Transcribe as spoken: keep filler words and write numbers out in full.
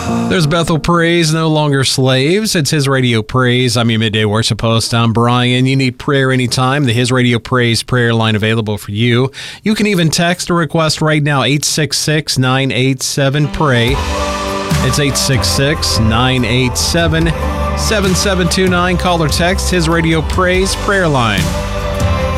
There's Bethel Praise, No Longer Slaves. It's His Radio Praise. I'm your midday worship host. I'm Brian. You need prayer anytime. The His Radio Praise prayer line available for you. You can even text or request right now, eight six six, nine eight seven, P R A Y. It's eight six six, nine eight seven, seven seven two nine. Call or text His Radio Praise prayer line.